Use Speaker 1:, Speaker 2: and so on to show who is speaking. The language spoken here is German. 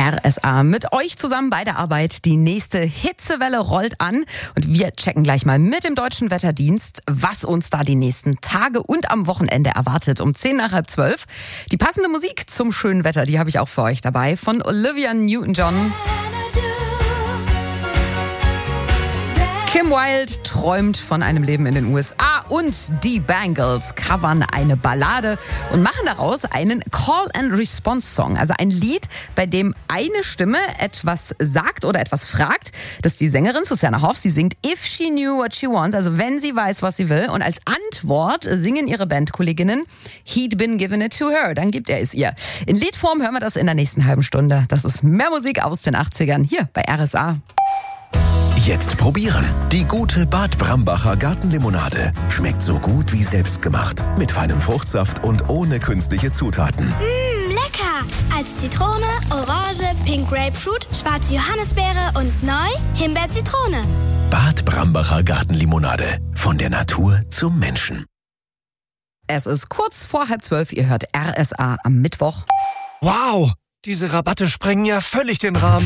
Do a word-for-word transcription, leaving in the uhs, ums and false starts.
Speaker 1: R S A mit euch zusammen bei der Arbeit. Die nächste Hitzewelle rollt an und wir checken gleich mal mit dem Deutschen Wetterdienst, was uns da die nächsten Tage und am Wochenende erwartet. Um zehn nach halb zwölf. Die passende Musik zum schönen Wetter, die habe ich auch für euch dabei, von Olivia Newton-John. Kim Wilde träumt von einem Leben in den U S A und die Bangles covern eine Ballade und machen daraus einen Call-and-Response-Song. Also ein Lied, bei dem eine Stimme etwas sagt oder etwas fragt. Das ist die Sängerin Susanna Hoffs. Sie singt If She Knew What She Wants, also wenn sie weiß, was sie will. Und als Antwort singen ihre Bandkolleginnen He'd Been Given It To Her. Dann gibt er es ihr. In Liedform hören wir das in der nächsten halben Stunde. Das ist mehr Musik aus den achtzigern hier bei R S A.
Speaker 2: Jetzt probieren. Die gute Bad Brambacher Gartenlimonade. Schmeckt so gut wie selbstgemacht. Mit feinem Fruchtsaft und ohne künstliche Zutaten.
Speaker 3: Mmm, lecker! Als Zitrone, Orange, Pink Grapefruit, schwarze Johannisbeere und neu Himbeer-Zitrone.
Speaker 2: Bad Brambacher Gartenlimonade. Von der Natur zum Menschen.
Speaker 1: Es ist kurz vor halb zwölf. Ihr hört R S A am Mittwoch.
Speaker 4: Wow, diese Rabatte sprengen ja völlig den Rahmen.